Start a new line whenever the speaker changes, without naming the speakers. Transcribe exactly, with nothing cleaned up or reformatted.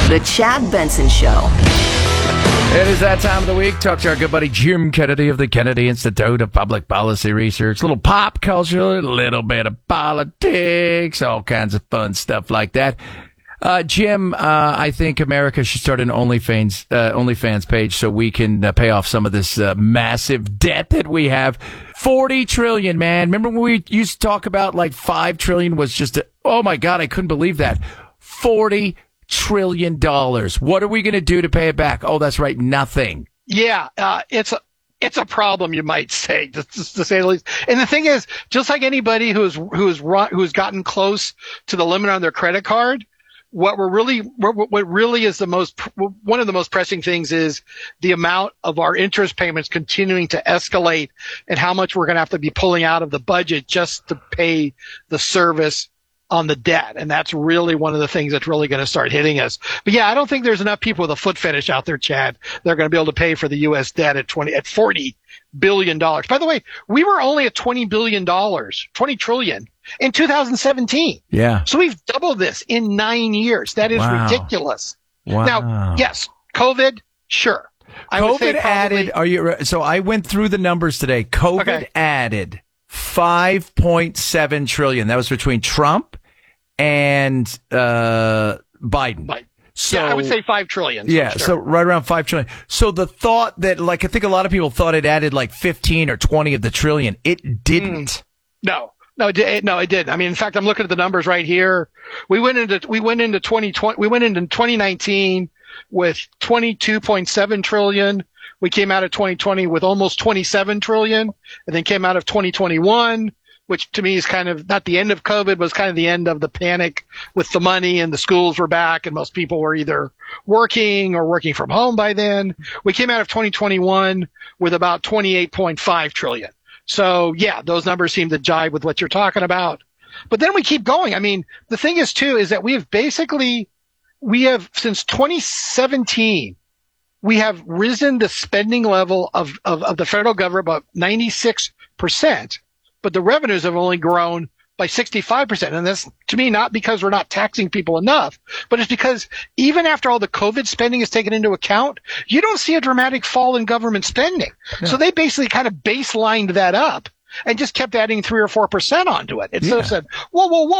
The Chad Benson Show.
It is that time of the week. Talk to our good buddy Jim Kennedy of the Kennedy Institute of Public Policy Research. A little pop culture, a little bit of politics, all kinds of fun stuff like that. Uh, Jim, uh, I think America should start an OnlyFans, uh, OnlyFans page so we can uh, pay off some of this uh, massive debt that we have. forty trillion, man. Remember when we used to talk about like five trillion was just, a, oh my God, I couldn't believe that. forty trillion dollars. What are we going to do to pay it back? Oh, that's right. Nothing.
Yeah. Uh, it's a, it's a problem, you might say, to, to say the least. And the thing is, just like anybody who's, who's run, who's gotten close to the limit on their credit card, what we're really, what, what really is the most, one of the most pressing things is the amount of our interest payments continuing to escalate and how much we're going to have to be pulling out of the budget just to pay the service on the debt. And that's really one of the things that's really going to start hitting us. But yeah, I don't think there's enough people with a foot fetish out there, Chad. They're going to be able to pay for the U S debt at twenty, at forty billion dollars. By the way, we were only at twenty billion dollars, twenty trillion in two thousand seventeen.
Yeah.
So we've doubled this in nine years. That is
Wow.
ridiculous.
Wow.
Now, yes, COVID, sure. I would say
COVID
probably,
added, are you, so I went through the numbers today. COVID
Okay.
added five point seven trillion. That was between Trump and uh, Biden.
Biden.
So
yeah, I would say five trillion. So
yeah,
sure.
so right around five trillion. So the thought that, like, I think a lot of people thought it added like fifteen or twenty of the trillion. It didn't.
Mm. No, no, it did, no, it didn't. I mean, in fact, I'm looking at the numbers right here. We went into, we went into twenty twenty, we went into twenty nineteen with twenty-two point seven trillion. We came out of twenty twenty with almost twenty-seven trillion, and then came out of twenty twenty-one, which to me is kind of not the end of COVID, was kind of the end of the panic with the money, and the schools were back and most people were either working or working from home by then. We came out of twenty twenty-one with about twenty-eight point five trillion. So yeah, those numbers seem to jive with what you're talking about. But then we keep going. I mean, the thing is too, is that we have basically, we have since twenty seventeen, we have risen the spending level of, of, of the federal government about ninety-six percent. But the revenues have only grown by sixty-five percent. And that's, to me, not because we're not taxing people enough, but it's because even after all the COVID spending is taken into account, you don't see a dramatic fall in government spending. Yeah. So they basically kind of baselined that up and just kept adding three or four percent onto it. Instead yeah. of said, whoa, whoa, whoa.